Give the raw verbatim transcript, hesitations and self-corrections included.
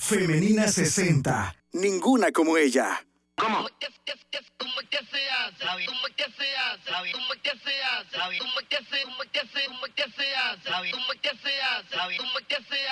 Femenina sesenta. Ninguna como ella. ¿Cómo? ¿Cómo es que se hace? ¿Cómo es que se hace? ¿Cómo es que se hace? ¿Cómo es que se hace? ¿Cómo es que se hace? ¿Cómo es que se hace? ¿Cómo es que se hace? ¿Cómo es que se hace?